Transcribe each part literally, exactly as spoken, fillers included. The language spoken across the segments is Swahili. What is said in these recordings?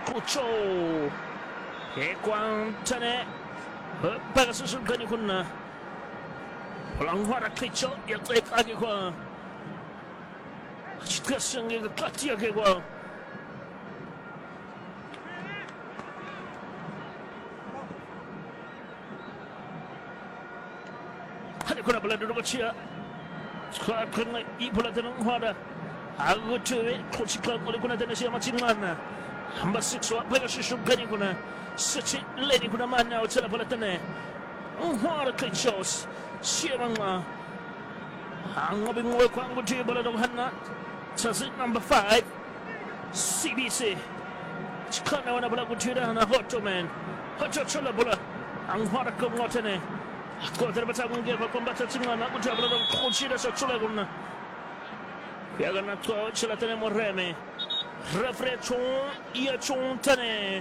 Kucho Equan Tane Pegasus Ganikuna Langwara Kicho Yatek Agikwa Chikasang Katia Gagwa Hadikuna Baladochia Skakuna Ipolatan Hada Aku cuy, coach club boleh guna tenis yang macam mana? Hamba siksa Pegasus Ganikuna Such lady kuna mana Ocela boleh tenis Hara Kichos Siapa ang mabingoy ko ang guji bola ng hana sa number five C B C chikana wana bola guji na hoto man hoto chola bola ang hara ko ngotene ko terbaca ngi ko kombata tinga na guji bola ng coach da sa chola guna ya gana to chola tene moreme refre chon ia chon tane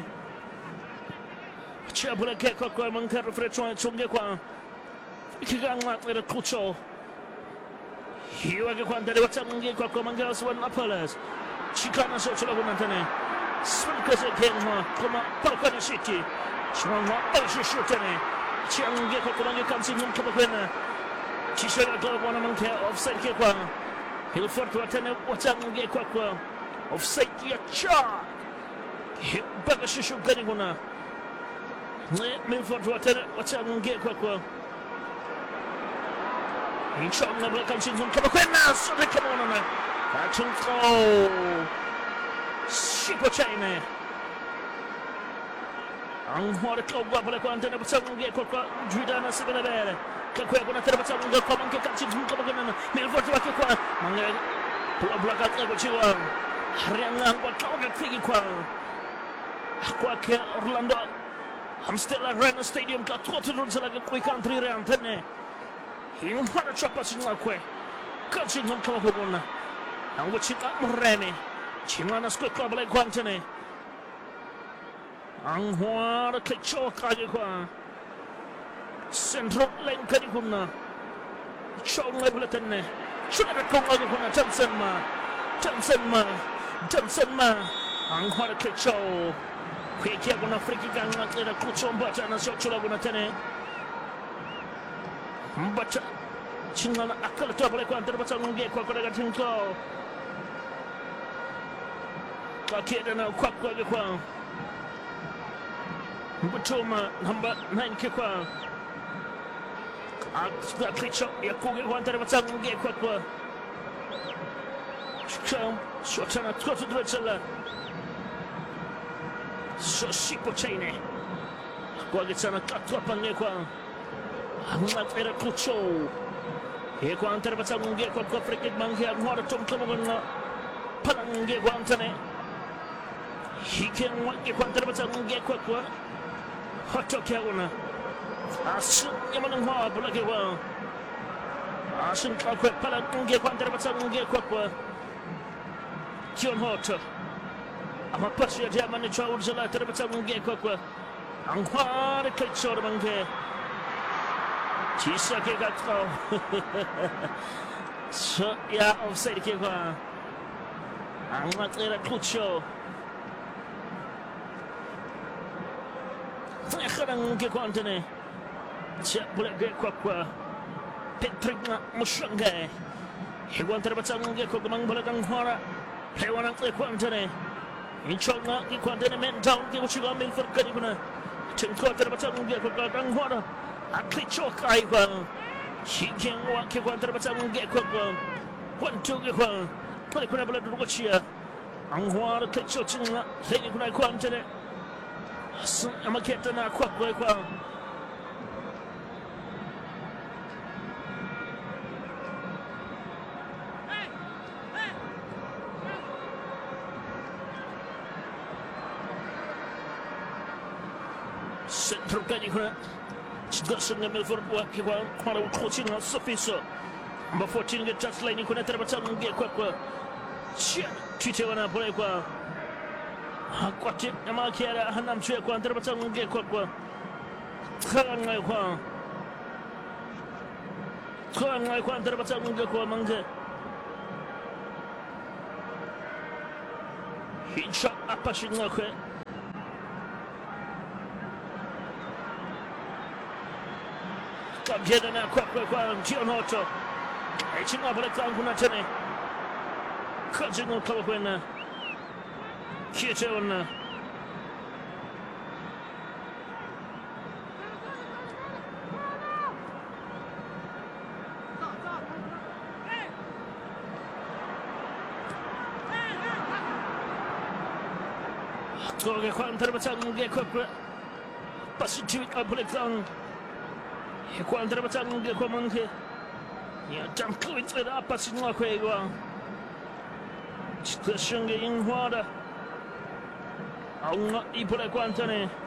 chia bola ke ko ko man ka refre chon chon ge kwa ikigang mat le coach Hiwa ke kwanta de wata mungi kwa kwa manga swan apalas. Chikana so chola kuna tane. Sulka se kenma kuma parka na city. Chuma alshi shutane. Chiange kwa kwa manga kamsi mun kapa kwena. Chishara kwa kwa manga offside ke kwa. Hilfort watane wata mungi kwa kwa. Offside ya cha. Baga shishu gani kuna. Milfort watane wata mungi kwa kwa. Inchong na belakang sinsun kabakwena sudah kemana na kacung throw Sipo China ang hora kau gua boleh kau antara bersama dia kau kau juda nasi berbeda kau kau nak terbaca mungkin kau mungkin kacung sinsun kabakwena Milford waktu kau mangga pulau belakang kau ciwang hari yang kau kau nak pergi kau aku ke Orlando Amsterdam Arena Stadium kau tu turun selagi kau country rantene Yung para chapa singa kwe Kansin hong kawa hubuna Ang waching at morene Chingana skwe kwa balay kwantane Ang huara kay chowa kaya kwa Centro lane kani kuna Chowa ngay bulatane Chunara kong aga kuna Johnson ma Johnson ma Johnson ma Ang huara kay chowa Kwe kia kuna friki ganga Kira kuchomba Chana chula kuna tane Baca Cingana akal tu boleh kau antara baca nunggu kau kau dengan cingkau kaki ada nak kuat kau je kau betul mah hamba naik ke kau aku kecok ya kau kau antara baca nunggu kau kau sekarang suasana tu tu tu salah so Sipo China kau agak sana kat tu apa ni kau Hangat era kucho. Eko antara baca nunggu kau kau frikit mangki aku ada tom tom guna pananggi kau antara. Hiken wak kau antara baca nunggu kau kau. Hotok kau guna. Asun yang mana kau boleh kau. Asun kau kau pananggi kau antara baca nunggu kau kau. Kion hotok. Ama pasnya dia mana jauh jalan antara baca nunggu kau kau. Angkar kecor mangki. Cisa ke kau, so ya offside ke kau, amat era kucho, tengah kadang ke kau antene, siap boleh ke kau kau, Patrick nak musyangga, hewan terbaca ke kau kemang boleh kang hara, hewan nak ke kau antene, inchong nak ke kau antene main down ke musyang ambil perkara guna, cengkau terbaca ke kau kang hara. Atlet cokai bang, hiking wakil kau antara macam mungkin kau bang, kuantu kau, boleh kau nak boleh duduk cia, angwar atlet cokai nak, lagi kau nak kau antara, amak kita nak kuat kau kau. Sentro kali kau. Gosong na Milford buat kita para coaching na sufficient. Number fourteen get just line kuna terbaca nunggu kwa kwa. Cia, cuci wana boleh kwa. Kuatit nama kira hanam cuci kwa terbaca nunggu kwa kwa. Sekarang ngai kwa. Sekarang ngai kwa terbaca nunggu kwa mangga. Hijab apa sih ngakwe? Kamjeda na kwa kwa kwa Gionoto. Echingwa pale tangu na tene. Kajingo kwa kwena. Kietona. Toge kwa mtarabatange kwa kwa. Basi tiwi pale tangu. Kwa mtarabatange kwa manke. Ya tamkuit da pasinwa kwa igwa. Chikashunge inhwada. Aunga ipole kwa antane.